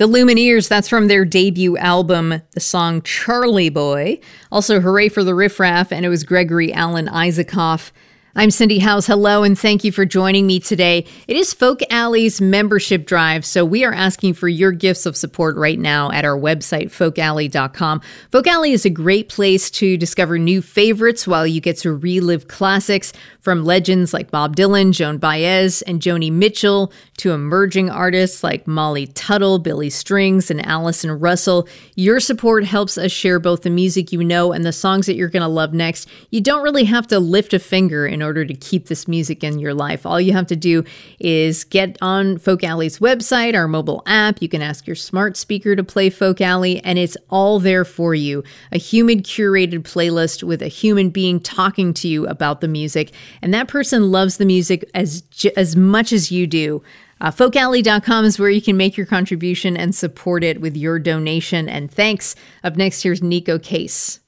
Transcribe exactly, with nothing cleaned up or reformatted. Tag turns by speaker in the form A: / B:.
A: The Lumineers, that's from their debut album, the song Charlie Boy. Also, Hooray for the Riff Raff, and it was Gregory Alan Isaacoff. I'm Cindy Howes. Hello, and thank you for joining me today. It is Folk Alley's membership drive, so we are asking for your gifts of support right now at our website, folk alley dot com. Folk Alley is a great place to discover new favorites while you get to relive classics from legends like Bob Dylan, Joan Baez, and Joni Mitchell, to emerging artists like Molly Tuttle, Billy Strings, and Allison Russell. Your support helps us share both the music you know and the songs that you're going to love next. You don't really have to lift a finger in order to keep this music in your life. All you have to do is get on Folk Alley's website, our mobile app. You can ask your smart speaker to play Folk Alley, and it's all there for you. A human curated playlist with a human being talking to you about the music, and that person loves the music as as much as you do. Uh, folk alley dot com is where you can make your contribution and support it with your donation. And thanks. Up next, here's Nico Case.